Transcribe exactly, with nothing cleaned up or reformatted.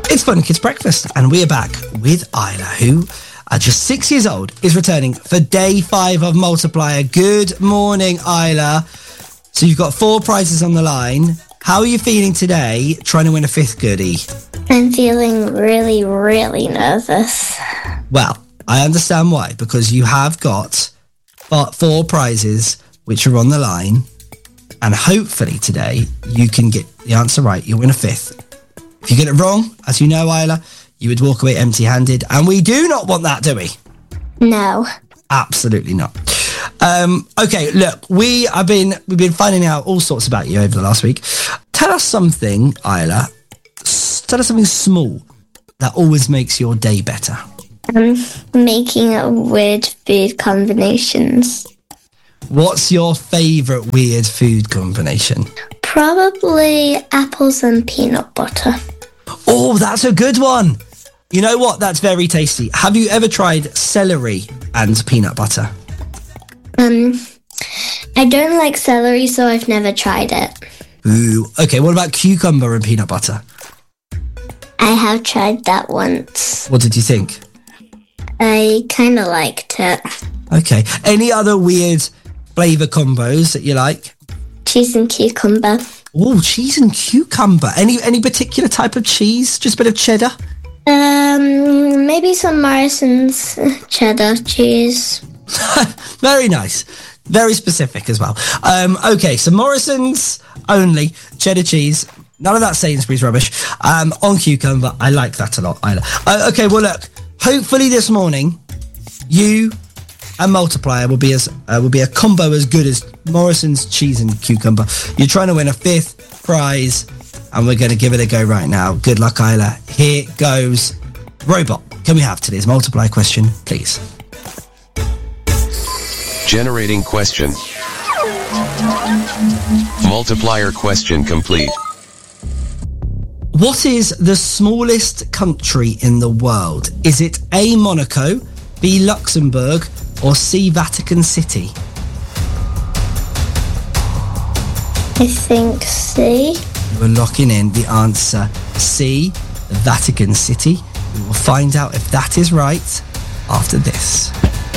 It's Fun Kids Breakfast, and we're back with Isla, who, at just six years old, is returning for day five of Multiplier. Good morning, Isla. So you've got four prizes on the line. How are you feeling today, trying to win a fifth goodie? I'm feeling really, really nervous. Well, I understand why, because you have got four prizes which are on the line, and hopefully today you can get the answer right. You'll win a fifth. If you get it wrong, as you know, Isla, you would walk away empty-handed, and we do not want that, do we? No. Absolutely not. Um, okay, look, we have been we've been finding out all sorts about you over the last week. Tell us something, Isla. S- tell us something small that always makes your day better. I'm making weird food combinations. What's your favourite weird food combination? Probably apples and peanut butter. Oh, that's a good one. You know what? That's very tasty. Have you ever tried celery and peanut butter? Um, I don't like celery, so I've never tried it. Ooh. Okay, what about cucumber and peanut butter? I have tried that once. What did you think? I kind of liked it. Okay. Any other weird flavour combos that you like? Cheese and cucumber. Oh, cheese and cucumber. Any any particular type of cheese? Just a bit of cheddar? Um, maybe some Morrison's cheddar cheese. Very nice. Very specific as well. Um, okay, so Morrison's only, cheddar cheese, none of that Sainsbury's rubbish. Um, on cucumber, I like that a lot, Isla. Uh, okay, well look, hopefully this morning, you and Multiplier will be as uh, will be a combo as good as Morrison's cheese and cucumber. You're trying to win a fifth prize, and we're going to give it a go right now. Good luck, Isla. Here goes. Robot, can we have today's Multiplier question, please? Generating question. Multiplier question complete. What is the smallest country in the world? Is it A, Monaco, B, Luxembourg, or C, Vatican City? I think C. We're locking in the answer C, Vatican City. We will find out if that is right after this.